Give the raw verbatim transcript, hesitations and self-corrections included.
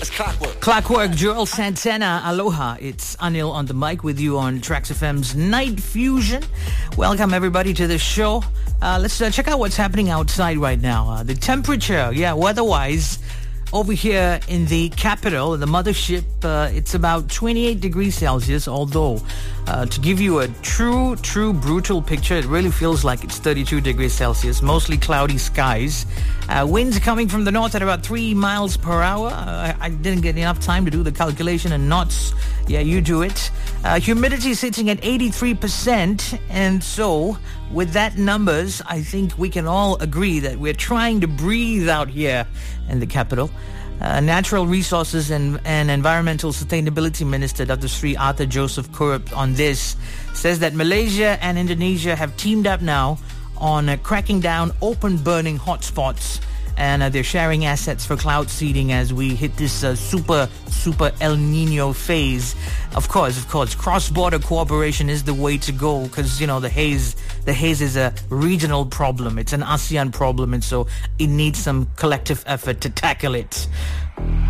It's Clockwork. Clockwork, Joel Santana, aloha. It's Anil on the mic with you on Trax F M's Night Fusion. Welcome everybody to the show. Uh, let's uh, check out what's happening outside right now. Uh, the temperature, yeah, weather-wise, over here in the capital, the mothership, uh, it's about twenty-eight degrees Celsius, although uh, to give you a true, true brutal picture, it really feels like it's thirty-two degrees Celsius, mostly cloudy skies. Uh, winds coming from the north at about three miles per hour. Uh, I, I didn't get enough time to do the calculation in knots. Yeah, you do it. Uh, humidity sitting at eighty-three percent, and so with that numbers, I think we can all agree that we're trying to breathe out here in the capital. Uh, Natural Resources and, and Environmental Sustainability Minister Doctor Sri Arthur Joseph Kurup on this says that Malaysia and Indonesia have teamed up now on uh, cracking down open burning hotspots, and uh, they're sharing assets for cloud seeding as we hit this uh, super, super El Nino phase. Of course, of course, cross-border cooperation is the way to go because, you know, the haze, the haze is a regional problem. It's an ASEAN problem, and so it needs some collective effort to tackle it.